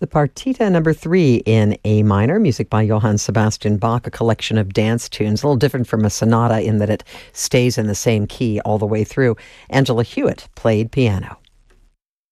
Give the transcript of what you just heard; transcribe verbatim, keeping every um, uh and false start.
The Partita number three in A minor, music by Johann Sebastian Bach, a collection of dance tunes, a little different from a sonata in that it stays in the same key all the way through. Angela Hewitt played piano.